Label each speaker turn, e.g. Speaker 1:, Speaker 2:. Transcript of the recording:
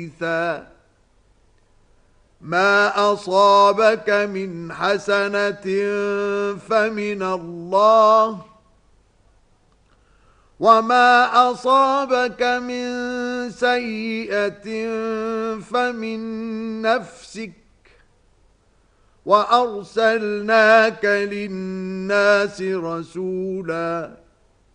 Speaker 1: ما أصابك من حسنة فمن الله وما أصابك من سيئة فمن نفسك وأرسلناك للناس رسولا